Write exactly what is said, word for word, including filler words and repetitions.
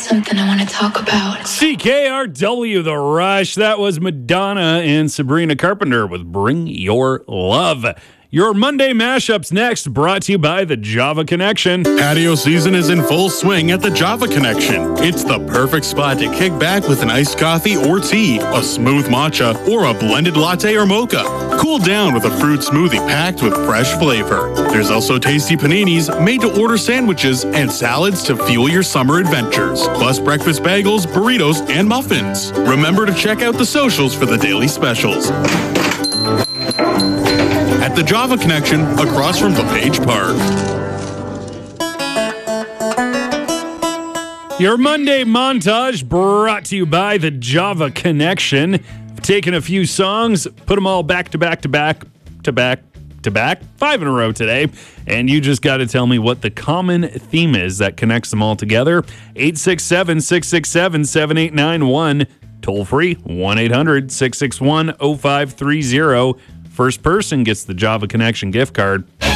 something I want to talk about. C K R W, The Rush. That was Madonna and Sabrina Carpenter with Bring Your Love. Your Monday mashups next, brought to you by the Java Connection. Patio season is in full swing at the Java Connection. It's the perfect spot to kick back with an iced coffee or tea, a smooth matcha, or a blended latte or mocha. Cool down with a fruit smoothie packed with fresh flavor. There's also tasty paninis, made-to-order sandwiches, and salads to fuel your summer adventures. Plus breakfast bagels, burritos, and muffins. Remember to check out the socials for the daily specials. At the Java Connection, across from the Page Park. Your Monday montage brought to you by the Java Connection. I've taken a few songs, put them all back to back to back to back to back, five in a row today, and you just got to tell me what the common theme is that connects them all together. eight six seven, six six seven, seven eight nine one, toll free, one eight hundred, six six one, oh five three oh. First person gets the Java Connection gift card.